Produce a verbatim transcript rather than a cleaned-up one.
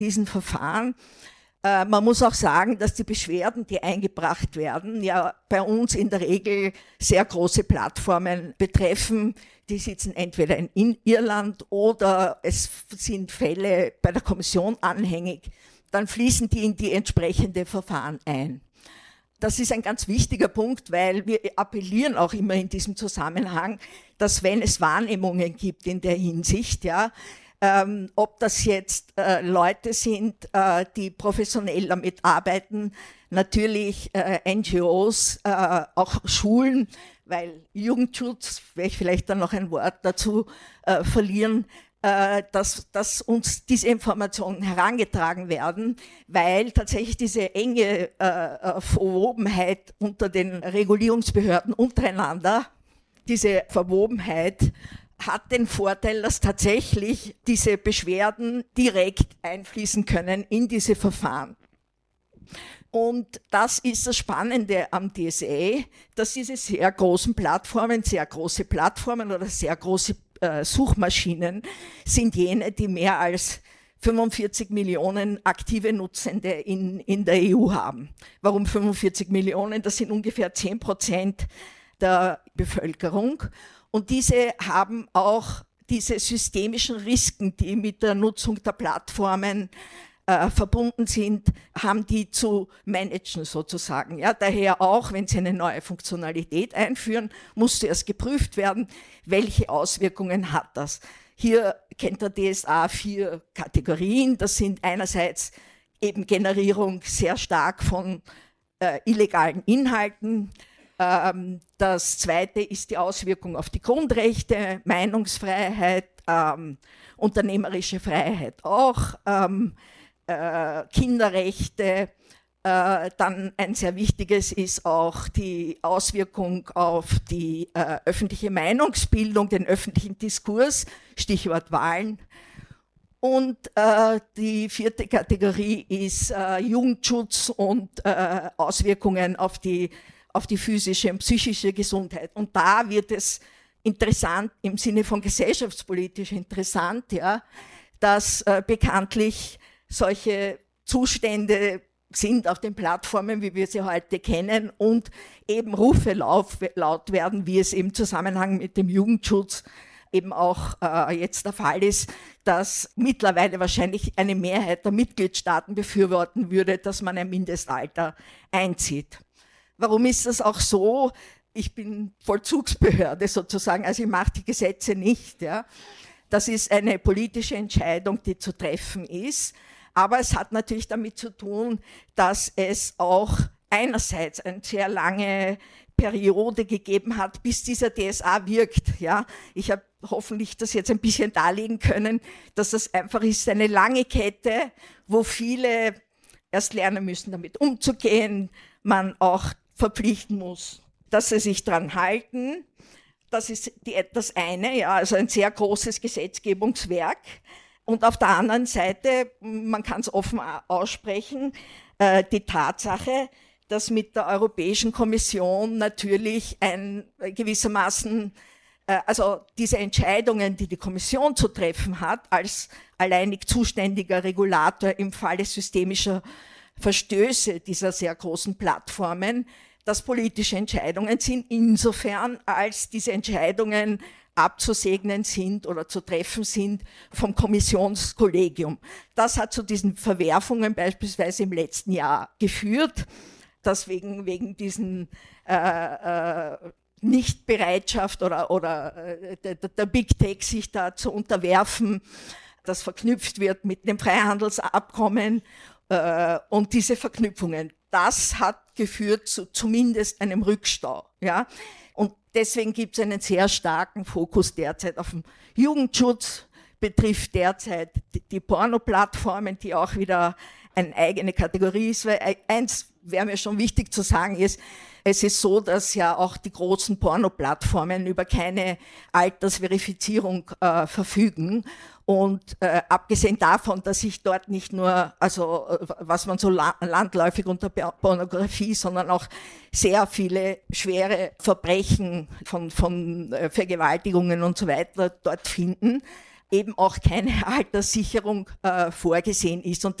diesen Verfahren. Äh, man muss auch sagen, dass die Beschwerden, die eingebracht werden, ja bei uns in der Regel sehr große Plattformen betreffen. Die sitzen entweder in Irland oder es sind Fälle bei der Kommission anhängig. Dann fließen die in die entsprechende Verfahren ein. Das ist ein ganz wichtiger Punkt, weil wir appellieren auch immer in diesem Zusammenhang, dass wenn es Wahrnehmungen gibt in der Hinsicht, ja, ähm, ob das jetzt äh, Leute sind, äh, die professionell damit arbeiten, natürlich äh, N G Os, äh, auch Schulen, weil Jugendschutz, werde ich vielleicht dann noch ein Wort dazu äh, verlieren, äh, dass, dass uns diese Informationen herangetragen werden, weil tatsächlich diese enge äh, Verwobenheit unter den Regulierungsbehörden untereinander, diese Verwobenheit hat den Vorteil, dass tatsächlich diese Beschwerden direkt einfließen können in diese Verfahren. Und das ist das Spannende am D S A, dass diese sehr großen Plattformen, sehr große Plattformen oder sehr große äh, Suchmaschinen sind jene, die mehr als fünfundvierzig Millionen aktive Nutzende in, in der E U haben. Warum fünfundvierzig Millionen? Das sind ungefähr zehn Prozent der Bevölkerung. Und diese haben auch diese systemischen Risiken, die mit der Nutzung der Plattformen äh, verbunden sind, haben die zu managen sozusagen. Ja, daher auch, wenn sie eine neue Funktionalität einführen, muss zuerst geprüft werden, welche Auswirkungen hat das. Hier kennt der D S A vier Kategorien. Das sind einerseits eben Generierung sehr stark von äh, illegalen Inhalten. Das zweite ist die Auswirkung auf die Grundrechte, Meinungsfreiheit, ähm, unternehmerische Freiheit auch, ähm, äh, Kinderrechte. Äh, dann ein sehr wichtiges ist auch die Auswirkung auf die äh, öffentliche Meinungsbildung, den öffentlichen Diskurs, Stichwort Wahlen. Und äh, die vierte Kategorie ist äh, Jugendschutz und äh, Auswirkungen auf die auf die physische und psychische Gesundheit. Und da wird es interessant, im Sinne von gesellschaftspolitisch interessant, ja, dass äh, bekanntlich solche Zustände sind auf den Plattformen, wie wir sie heute kennen, und eben Rufe laut, laut werden, wie es im Zusammenhang mit dem Jugendschutz eben auch äh, jetzt der Fall ist, dass mittlerweile wahrscheinlich eine Mehrheit der Mitgliedstaaten befürworten würde, dass man ein Mindestalter einzieht. Warum ist das auch so? Ich bin Vollzugsbehörde sozusagen, also ich mache die Gesetze nicht. Ja. Das ist eine politische Entscheidung, die zu treffen ist. Aber es hat natürlich damit zu tun, dass es auch einerseits eine sehr lange Periode gegeben hat, bis dieser D S A wirkt. Ja. Ich habe hoffentlich das jetzt ein bisschen darlegen können, dass das einfach ist eine lange Kette, wo viele erst lernen müssen, damit umzugehen, man auch verpflichten muss, dass sie sich dran halten. Das ist die, das eine, ja, also ein sehr großes Gesetzgebungswerk. Und auf der anderen Seite, man kann es offen aussprechen, äh, die Tatsache, dass mit der Europäischen Kommission natürlich ein gewissermaßen, äh, also diese Entscheidungen, die die Kommission zu treffen hat, als alleinig zuständiger Regulator im Falle systemischer Verstöße dieser sehr großen Plattformen, dass politische Entscheidungen sind, insofern als diese Entscheidungen abzusegnen sind oder zu treffen sind vom Kommissionskollegium. Das hat zu diesen Verwerfungen beispielsweise im letzten Jahr geführt, dass wegen, wegen diesen äh, äh, Nichtbereitschaft oder, oder äh, der, der Big Tech sich da zu unterwerfen, das verknüpft wird mit dem Freihandelsabkommen äh, und diese Verknüpfungen. Das hat geführt zu zumindest einem Rückstau. Ja? Und deswegen gibt es einen sehr starken Fokus derzeit auf den Jugendschutz, betrifft derzeit die, die Porno-Plattformen, die auch wieder eine eigene Kategorie ist. Weil eins wäre mir schon wichtig zu sagen ist, es ist so, dass ja auch die großen Porno-Plattformen über keine Altersverifizierung äh, verfügen. Und äh, abgesehen davon, dass ich dort nicht nur, also äh, was man so la landläufig unter Pornografie, sondern auch sehr viele schwere Verbrechen von, von äh, Vergewaltigungen und so weiter dort finden, eben auch keine Alterssicherung äh, vorgesehen ist. Und